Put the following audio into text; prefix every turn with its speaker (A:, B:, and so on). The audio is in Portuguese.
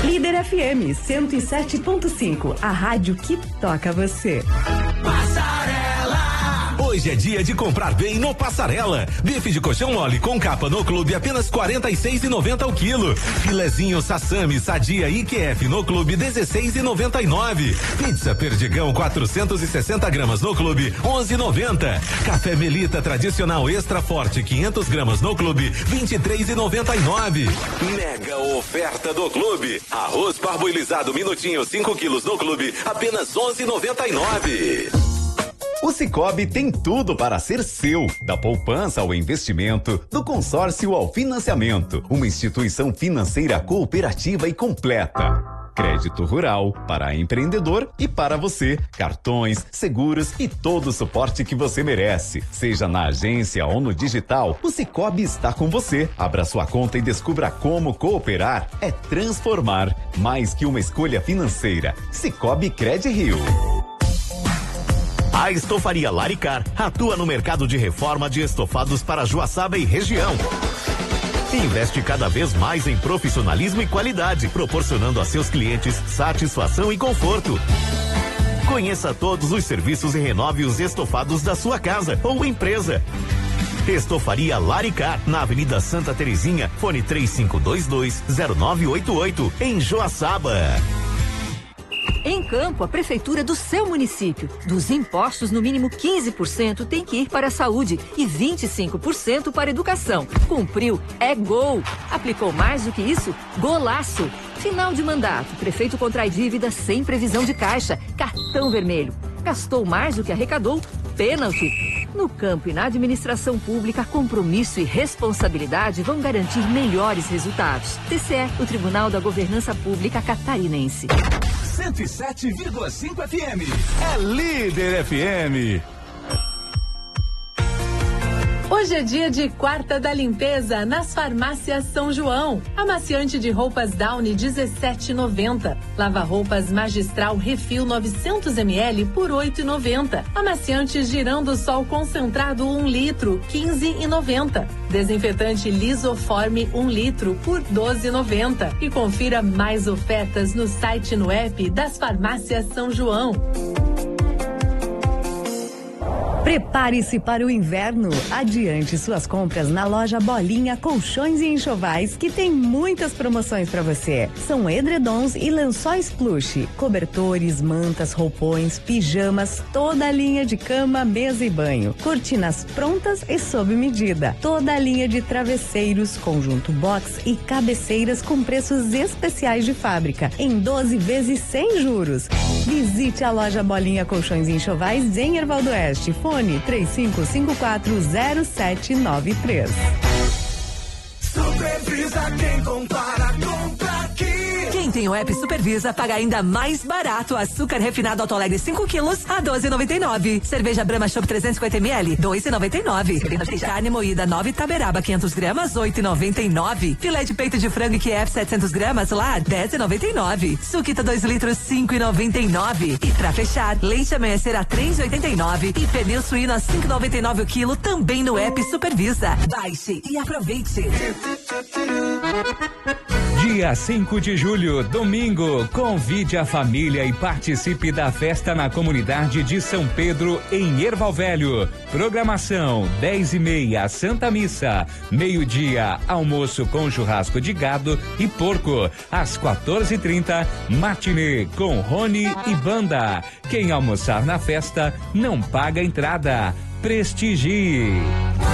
A: Líder FM 107.5, a rádio que toca você.
B: Hoje é dia de comprar bem no Passarela. Bife de colchão mole com capa no clube apenas R$ 46,90 ao quilo. Filezinho Sassami Sadia IQF no clube R$ 16,99. Pizza Perdigão 460 gramas no clube R$ 11,90. Café Melita tradicional extra forte 500 gramas no clube R$ 23,99. Mega oferta do clube. Arroz parboilizado minutinho 5 quilos no clube apenas R$ 11,99.
C: O Sicoob tem tudo para ser seu, da poupança ao investimento, do consórcio ao financiamento, uma instituição financeira cooperativa e completa. Crédito rural, para empreendedor e para você, cartões, seguros e todo o suporte que você merece. Seja na agência ou no digital, o Sicoob está com você. Abra sua conta e descubra como cooperar é transformar. Mais que uma escolha financeira. Sicoob Cred Rio.
D: A Estofaria Laricar atua no mercado de reforma de estofados para Joaçaba e região. Investe cada vez mais em profissionalismo e qualidade, proporcionando a seus clientes satisfação e conforto. Conheça todos os serviços e renove os estofados da sua casa ou empresa. Estofaria Laricar, na Avenida Santa Terezinha, fone 3522-0988, em Joaçaba.
E: Em Campo, a prefeitura do seu município. Dos impostos, no mínimo 15% tem que ir para a saúde e 25% para a educação. Cumpriu, é gol. Aplicou mais do que isso? Golaço. Final de mandato, prefeito contrai dívida sem previsão de caixa. Cartão vermelho. Gastou mais do que arrecadou? Pênalti. No campo e na administração pública, compromisso e responsabilidade vão garantir melhores resultados. TCE, o Tribunal da Governança Pública Catarinense.
F: 107,5 FM.
C: É Líder FM.
G: Hoje é dia de quarta da limpeza nas farmácias São João. Amaciante de roupas Downy 17,90. Lava-roupas Magistral Refil 900 ml por 8,90. Amaciante Girando Sol concentrado 1 litro 15,90. Desinfetante Lisoforme 1 litro por 12,90. E confira mais ofertas no site e no app das farmácias São João.
A: Prepare-se para o inverno. Adiante suas compras na loja Bolinha Colchões e Enxovais, que tem muitas promoções para você. São edredons e lençóis plush, cobertores, mantas, roupões, pijamas, toda a linha de cama, mesa e banho, cortinas prontas e sob medida, toda a linha de travesseiros, conjunto box e cabeceiras com preços especiais de fábrica, em 12 vezes sem juros. Visite a loja Bolinha Colchões e Enxovais em Erval do Oeste. Fone 35540793.
F: Supervisa, quem compara, compra aqui.
E: Quem tem o app Supervisa paga ainda mais barato. Açúcar refinado Alto Alegre 5 quilos a 12,99. Cerveja Brahma Chopp 350 ml 2,99. Carne moída 9 Taberaba 500 gramas 8,99. Filé de peito de frango QF 700 gramas lá 10,99. Suquita 2 litros 5,99. E pra fechar, leite amanhecer a 3,89 e pernil suíno a 5,99 o quilo também no app Supervisa. Baixe e aproveite.
H: Dia 5 de julho, domingo, convide a família e participe da festa na comunidade de São Pedro, em Erval Velho. Programação: 10h30, Santa Missa. Meio-dia, almoço com churrasco de gado e porco. Às 14h30, matinê com Rony e banda. Quem almoçar na festa não paga entrada. Prestigie.